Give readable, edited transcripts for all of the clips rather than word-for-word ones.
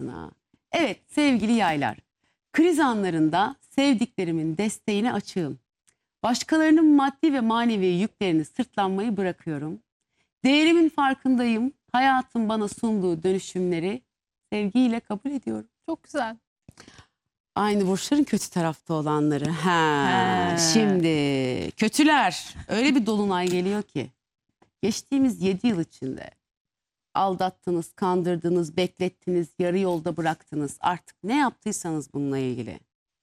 sana. Evet sevgili yaylar, kriz anlarında sevdiklerimin desteğine açığım. Başkalarının maddi ve manevi yüklerini sırtlanmayı bırakıyorum. Değerimin farkındayım. Hayatın bana sunduğu dönüşümleri sevgiyle kabul ediyorum. Çok güzel. Aynı burçların kötü tarafta olanları. He. Şimdi kötüler, öyle bir dolunay geliyor ki geçtiğimiz 7 yıl içinde aldattınız, kandırdınız, beklettiniz, yarı yolda bıraktınız. Artık ne yaptıysanız bununla ilgili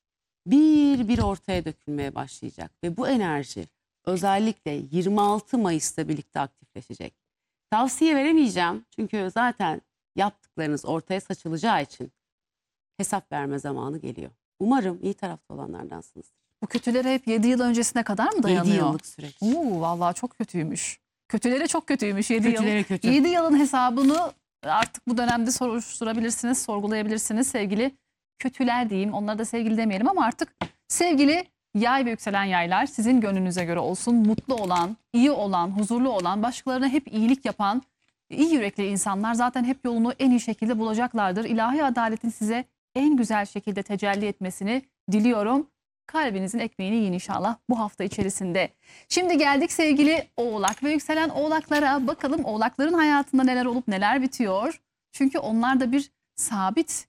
bir ortaya dökülmeye başlayacak. Ve bu enerji özellikle 26 Mayıs'ta birlikte aktifleşecek. Tavsiye veremeyeceğim çünkü zaten yaptıklarınız ortaya saçılacağı için hesap verme zamanı geliyor. Umarım iyi tarafta olanlardansınız. Bu kötülere hep 7 yıl öncesine kadar mı dayanıyor? 7 yıllık süreç. Vallahi çok kötüymüş. Kötülere çok kötüymüş 7 yıl. Kötülere kötü. 7 yılın hesabını artık bu dönemde soruşturabilirsiniz, sorgulayabilirsiniz sevgili kötüler diyeyim. Onlara da sevgili demeyelim ama artık sevgili yay ve yükselen yaylar, sizin gönlünüze göre olsun. Mutlu olan, iyi olan, huzurlu olan, başkalarına hep iyilik yapan, iyi yürekli insanlar zaten hep yolunu en iyi şekilde bulacaklardır. İlahi adaletin size en güzel şekilde tecelli etmesini diliyorum. Kalbinizin ekmeğini yiyin inşallah bu hafta içerisinde. Şimdi geldik sevgili Oğlak ve yükselen Oğlaklara. Bakalım Oğlakların hayatında neler olup neler bitiyor. Çünkü onlar da bir sabit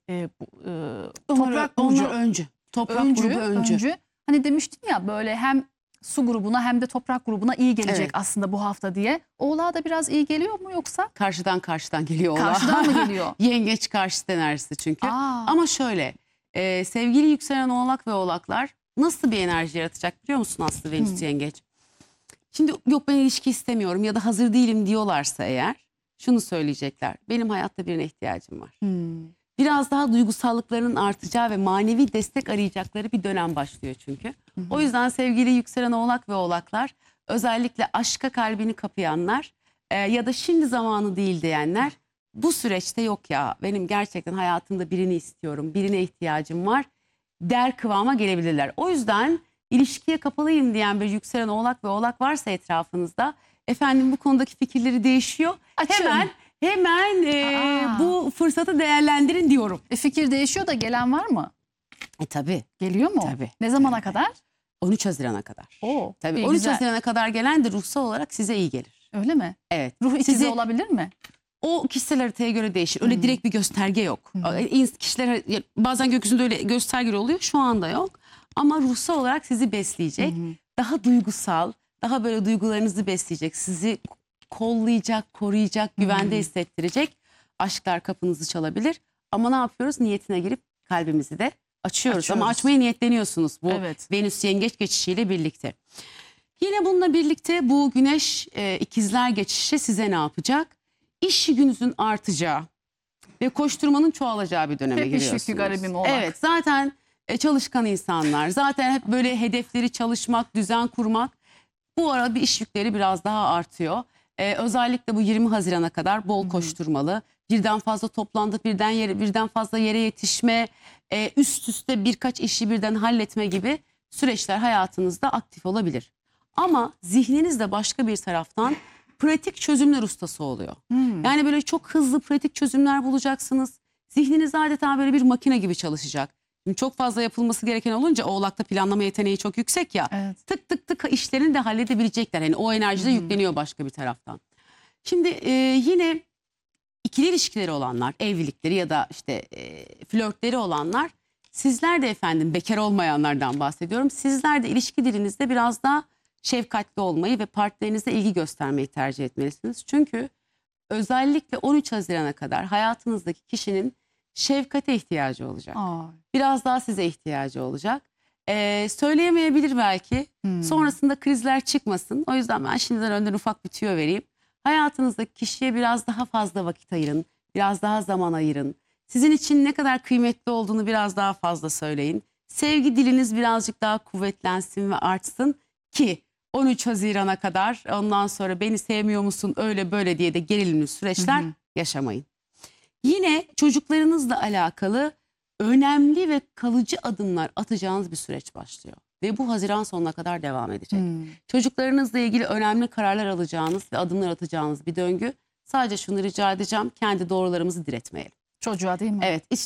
toprak burcu. Onlar öncü. Toprak grubu öncü. Hani demiştin ya böyle hem su grubuna hem de toprak grubuna iyi gelecek Evet. aslında bu hafta diye. Oğlağa da biraz iyi geliyor mu yoksa? Karşıdan geliyor Oğlak. Karşıdan mı geliyor? Yengeç karşıt enerjisi çünkü. Ama şöyle sevgili yükselen Oğlak ve Oğlaklar nasıl bir enerji yaratacak biliyor musun Aslı Venüs Yengeç? Şimdi yok ben ilişki istemiyorum ya da hazır değilim diyorlarsa eğer şunu söyleyecekler. Benim hayatta birine ihtiyacım var. Biraz daha duygusallıklarının artacağı ve manevi destek arayacakları bir dönem başlıyor çünkü. O yüzden sevgili yükselen Oğlak ve Oğlaklar özellikle aşka kalbini kapayanlar ya da şimdi zamanı değil diyenler bu süreçte yok ya benim gerçekten hayatımda birini istiyorum, birine ihtiyacım var der kıvama gelebilirler. O yüzden ilişkiye kapalıyım diyen bir yükselen Oğlak ve Oğlak varsa etrafınızda efendim bu konudaki fikirleri değişiyor. Açın. Hemen bu fırsatı değerlendirin diyorum. Fikir değişiyor da gelen var mı? Tabii. Geliyor mu? Tabii. Ne zamana kadar? 13 Haziran'a kadar. Tabii. 13 güzel. Haziran'a kadar gelen de ruhsal olarak size iyi gelir. Öyle mi? Evet. Ruh ikizi olabilir mi? O kişisel haritaya göre değişir. Öyle direkt bir gösterge yok. Kişiler bazen gökyüzünde öyle gösterge oluyor. Şu anda yok. Ama ruhsal olarak sizi besleyecek. Daha duygusal, daha böyle duygularınızı besleyecek. Sizi kollayacak, koruyacak, güvende hissettirecek aşklar kapınızı çalabilir. Ama ne yapıyoruz? Niyetine girip kalbimizi de açıyoruz. Ama açmaya niyetleniyorsunuz bu Venüs Yengeç geçişiyle birlikte. Yine bununla birlikte bu Güneş ikizler geçişi size ne yapacak? İş gününüzün artacağı ve koşturmanın çoğalacağı bir döneme giriyorsunuz. Hep iş yükü garibim Oğlak. Evet zaten çalışkan insanlar, zaten hep böyle hedefleri çalışmak, düzen kurmak. Bu arada bir iş yükleri biraz daha artıyor. Özellikle bu 20 Haziran'a kadar bol koşturmalı. Birden fazla toplantı, birden fazla yere yetişme, üst üste birkaç işi birden halletme gibi süreçler hayatınızda aktif olabilir. Ama zihniniz de başka bir taraftan pratik çözümler ustası oluyor. Yani böyle çok hızlı pratik çözümler bulacaksınız. Zihniniz adeta böyle bir makine gibi çalışacak. Şimdi çok fazla yapılması gereken olunca Oğlak'ta planlama yeteneği çok yüksek ya. Evet. Tık tık tık işlerini de halledebilecekler. Yani o enerji de yükleniyor başka bir taraftan. Şimdi yine ikili ilişkileri olanlar, evlilikleri ya da işte flörtleri olanlar, sizler de efendim bekar olmayanlardan bahsediyorum. Sizler de ilişki dilinizde biraz daha şefkatli olmayı ve partnerinize ilgi göstermeyi tercih etmelisiniz. Çünkü özellikle 13 Haziran'a kadar hayatınızdaki kişinin şefkate ihtiyacı olacak. Biraz daha size ihtiyacı olacak. Söyleyemeyebilir belki. Sonrasında krizler çıkmasın. O yüzden ben şimdiden önden ufak bir tüyo vereyim. Hayatınızdaki kişiye biraz daha fazla vakit ayırın. Biraz daha zaman ayırın. Sizin için ne kadar kıymetli olduğunu biraz daha fazla söyleyin. Sevgi diliniz birazcık daha kuvvetlensin ve artsın ki 13 Haziran'a kadar ondan sonra beni sevmiyor musun öyle böyle diye de gerilimli süreçler yaşamayın. Yine çocuklarınızla alakalı önemli ve kalıcı adımlar atacağınız bir süreç başlıyor. Ve bu Haziran sonuna kadar devam edecek. Çocuklarınızla ilgili önemli kararlar alacağınız ve adımlar atacağınız bir döngü. Sadece şunu rica edeceğim, kendi doğrularımızı diretmeyelim. Çocuğa değil mi? Evet,